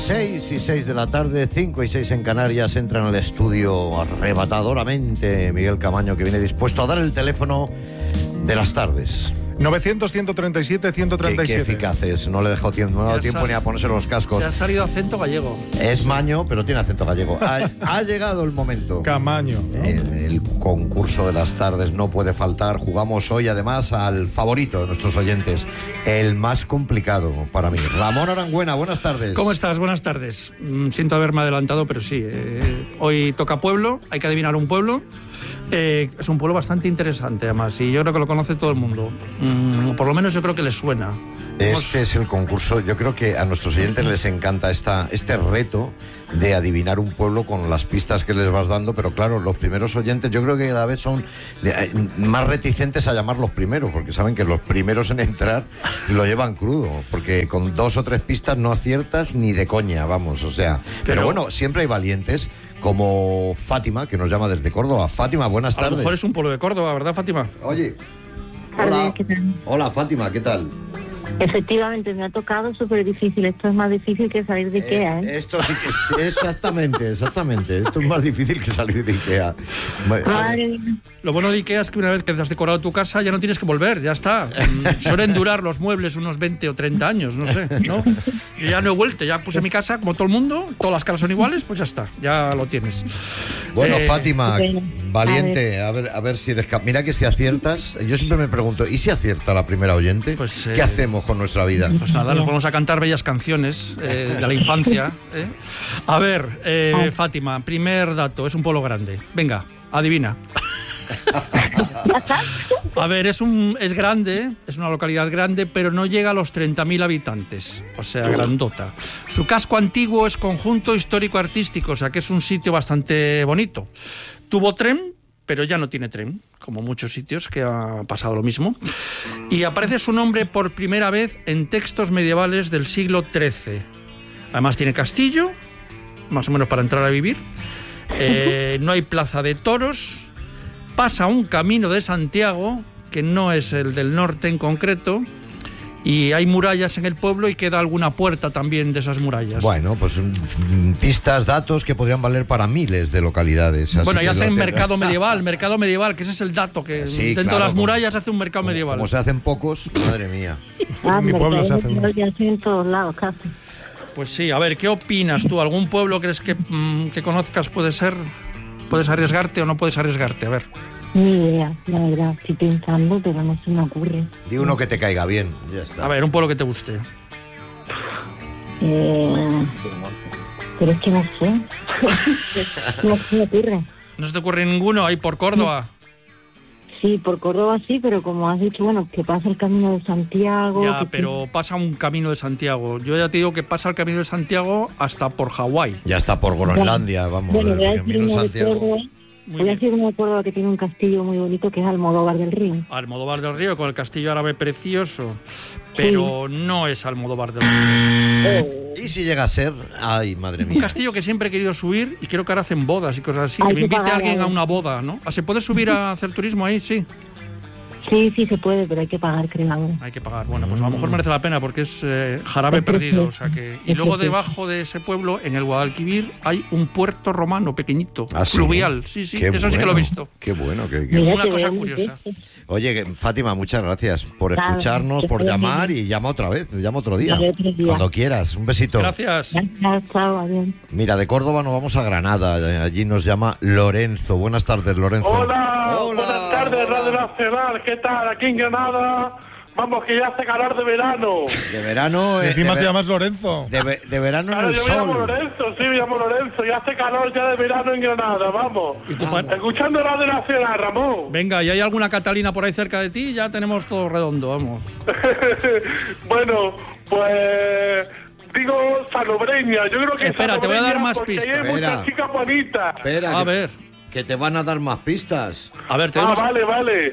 6:06 de la tarde, 5:06 en Canarias. Entra en el estudio arrebatadoramente Miguel Camaño, que viene dispuesto a dar el teléfono de las tardes. 900-137-137. Qué eficaces, no le he dejado tiempo, no ha dado tiempo ni a ponerse los cascos. Se ha salido acento gallego. Es maño, pero tiene acento gallego. Ha llegado el momento. Camaño, ¿no? El concurso de las tardes no puede faltar. Jugamos hoy además al favorito de nuestros oyentes, el más complicado para mí. Ramón Arangüena, buenas tardes. ¿Cómo estás? Buenas tardes. Siento haberme adelantado, pero sí. Hoy toca pueblo, hay que adivinar un pueblo. Es un pueblo bastante interesante, además, y yo creo que lo conoce todo el mundo. Por lo menos yo creo que les suena. Este es el concurso. Yo creo que a nuestros oyentes les encanta este reto de adivinar un pueblo con las pistas que les vas dando, pero claro, los primeros oyentes yo creo que cada vez son más reticentes a llamar los primeros, porque saben que los primeros en entrar lo llevan crudo, porque con 2 o 3 pistas no aciertas ni de coña, vamos, o sea. Pero bueno, siempre hay valientes, como Fátima, que nos llama desde Córdoba. Fátima, buenas tardes. A lo mejor es un pueblo de Córdoba, ¿verdad, Fátima? Oye. Hola, ¿qué tal? Hola, Fátima, ¿qué tal? Efectivamente, me ha tocado súper difícil. Esto es más difícil que salir de Ikea, ¿eh? Esto sí que es exactamente. Esto es más difícil que salir de Ikea. Lo bueno de Ikea es que una vez que has decorado tu casa ya no tienes que volver, ya está. Suelen durar los muebles unos 20 o 30 años, no sé, ¿no? Yo ya no he vuelto, ya puse mi casa como todo el mundo, todas las casas son iguales, pues ya está, ya lo tienes. Bueno, Fátima, valiente, a ver si eres capaz. Mira que si aciertas, yo siempre me pregunto, ¿y si acierta la primera oyente? Pues, ¿qué hacemos con nuestra vida? Pues nada, nos vamos a cantar bellas canciones de la infancia. A ver, Fátima, primer dato, es un pueblo grande. Venga, adivina. A ver, es grande, es una localidad grande, pero no llega a los 30.000 habitantes, o sea, grandota. Su casco antiguo es conjunto histórico-artístico, o sea, que es un sitio bastante bonito. Tuvo tren, pero ya no tiene tren, como muchos sitios que ha pasado lo mismo. Y aparece su nombre por primera vez en textos medievales del siglo XIII. Además tiene castillo, más o menos para entrar a vivir. No hay plaza de toros. Pasa un camino de Santiago, que no es el del norte en concreto, y hay murallas en el pueblo y queda alguna puerta también de esas murallas. Bueno, pues pistas, datos que podrían valer para miles de localidades. Así bueno, y hacen mercado mercado medieval, que ese es el dato, que sí, dentro de las murallas hace un mercado medieval. Como se hacen pocos, madre mía. En mi pueblo se hace uno. En todos lados, casi. Pues sí, a ver, ¿qué opinas tú? ¿Algún pueblo crees que conozcas puede ser? ¿Puedes arriesgarte o no puedes arriesgarte? A ver. Ni idea, la verdad, estoy pensando, pero no se me ocurre. Di uno que te caiga bien, ya está. A ver, un pueblo que te guste. Pero es que no sé. No se me ocurre. ¿No se te ocurre ninguno ahí por Córdoba? Sí, por Córdoba sí, pero como has dicho, bueno, que pasa el Camino de Santiago... Ya, pero pasa un Camino de Santiago. Yo ya te digo que pasa el Camino de Santiago hasta por Hawái. Ya está por Groenlandia, vamos. Bueno, voy a el Camino de Santiago. Voy a decir una de Córdoba que tiene un castillo muy bonito, que es Almodóvar del Río. Almodóvar del Río, con el castillo árabe precioso, pero no es Almodóvar del Río. ¿Y si llega a ser? Ay, madre mía. Un castillo que siempre he querido subir y creo que ahora hacen bodas y cosas así. Hay Que me que invite a pagar, alguien a una boda, ¿no? ¿Se puede subir a hacer turismo ahí? Sí. Sí, se puede, pero hay que pagar, creo. Hay que pagar. Bueno, pues a lo mejor merece la pena porque es jarabe perdido. O sea que... Y luego debajo de ese pueblo, en el Guadalquivir, hay un puerto romano pequeñito, fluvial. Sí, sí, Qué eso bueno, sí que lo he visto. Qué bueno. Una cosa curiosa. Oye, Fátima, muchas gracias por escucharnos, por llamar, y llama otra vez, llama otro día. Cuando quieras. Un besito. Gracias. Chao, adiós. Mira, de Córdoba nos vamos a Granada. Allí nos llama Lorenzo. Buenas tardes, Lorenzo. Hola. Buenas tardes, Radio Nacional. ¿Qué tal? Aquí en Granada, vamos, que ya hace calor de verano. De verano... Encima se llamas Lorenzo. De verano Claro, en el yo me llamo sol. Lorenzo, sí, me llamo Lorenzo. Ya hace calor ya de verano en Granada, vamos. Escuchando Radio Nacional, Ramón. Venga, ¿y hay alguna Catalina por ahí cerca de ti? Ya tenemos todo redondo, vamos. Bueno, pues... Digo salobreña, yo creo que... Espera, te voy a dar más porque pistas. hay muchas chicas bonitas. Espera, A ver. que te van a dar más pistas. A ver, te doy más... Vale.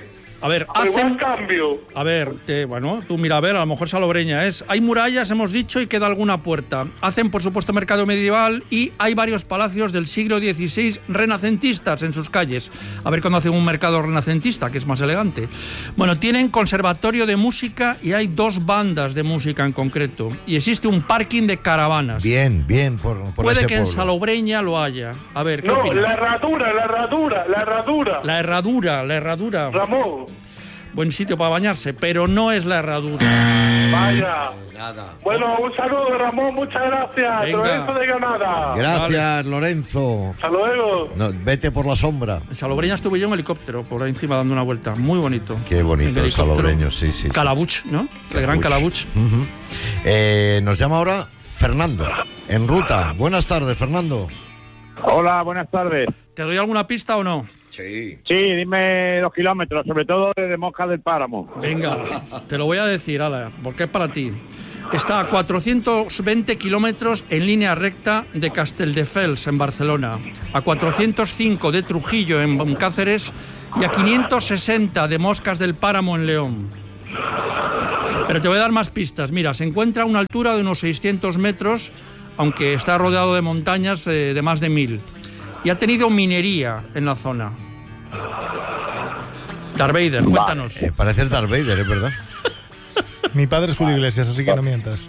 A ver, Igual cambio. A ver, bueno, tú mira, a ver, a lo mejor Salobreña es. Hay murallas, hemos dicho, y queda alguna puerta. Hacen, por supuesto, mercado medieval y hay varios palacios del siglo XVI renacentistas en sus calles. A ver cuándo hacen un mercado renacentista, que es más elegante. Bueno, tienen conservatorio de música y hay 2 bandas de música en concreto. Y existe un parking de caravanas. Bien, por Puede ese que en pueblo. Salobreña lo haya. A ver, ¿qué No, opinas? la herradura. La herradura. Ramón, Buen sitio para bañarse, pero no es la herradura. vaya. Nada. Bueno, un saludo, Ramón, muchas gracias. Venga. Lorenzo de Granada. Gracias, Lorenzo. Hasta luego. No, vete por la sombra. En Salobreña estuve yo en helicóptero, por ahí encima dando una vuelta. Muy bonito. Qué bonito En el helicóptero. salobreño, sí. Calabuch, ¿no? El gran Calabuch. Ujú. Nos llama ahora Fernando, en ruta. Buenas tardes, Fernando. Hola, buenas tardes. ¿Te doy alguna pista o no? Sí. Sí, dime los kilómetros, sobre todo desde Mosca del Páramo. Venga, te lo voy a decir, Ala, porque es para ti. Está a 420 kilómetros en línea recta de Castelldefels, en Barcelona, a 405 de Trujillo, en Cáceres, y a 560 de Moscas del Páramo, en León. Pero te voy a dar más pistas. Mira, se encuentra a una altura de unos 600 metros, aunque está rodeado de montañas de más de 1000. Y ha tenido minería en la zona. Darth Vader, cuéntanos. Parece el Darth Vader, es verdad. Mi padre es Julio Iglesias, así que no mientas.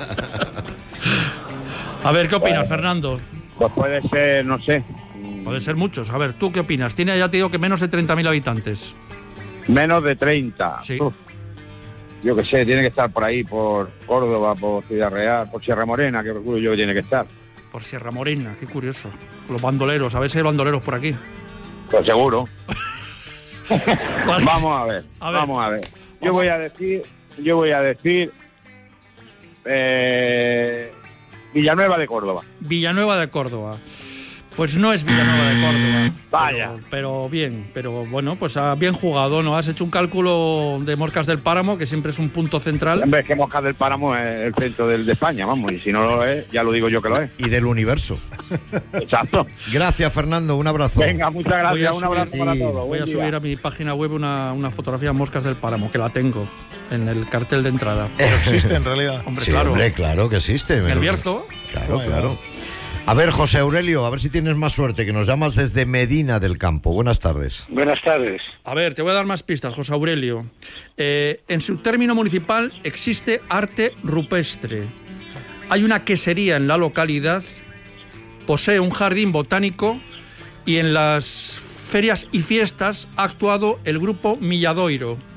A ver, ¿qué opinas, Fernando? Pues puede ser, no sé, Puede ser muchos. A ver, ¿tú qué opinas? Tiene, ya te digo, que menos de 30.000 habitantes. menos de 30. Sí. Uf. Yo qué sé, tiene que estar por ahí, por Córdoba, por Ciudad Real, por Sierra Morena, que recuerdo yo que tiene que estar. Por Sierra Morena, qué curioso. Los bandoleros, a ver si hay bandoleros por aquí. Pues seguro. ¿Cuál? Vamos a ver. Yo voy a decir Villanueva de Córdoba. Villanueva de Córdoba. Pues no es Villanueva de Córdoba. Vaya. Pero bien, pero bueno, pues bien jugado, ¿no? Has hecho un cálculo de Moscas del Páramo, que siempre es un punto central. En vez que Mosca del Páramo es el centro de España, vamos, y si no lo es, ya lo digo yo que lo es. Y del universo. Exacto. Gracias, Fernando, un abrazo. Venga, muchas gracias, un abrazo para todos. Voy Buen a día. subir a mi página web una fotografía de Moscas del Páramo, que la tengo en el cartel de entrada. Pero existe en realidad. Hombre, Sí, claro. hombre, claro que existe. En el Bierzo. Claro. A ver, José Aurelio, a ver si tienes más suerte, que nos llamas desde Medina del Campo. Buenas tardes. Buenas tardes. A ver, te voy a dar más pistas, José Aurelio. En su término municipal existe arte rupestre. Hay una quesería en la localidad, posee un jardín botánico y en las ferias y fiestas ha actuado el grupo Milladoiro.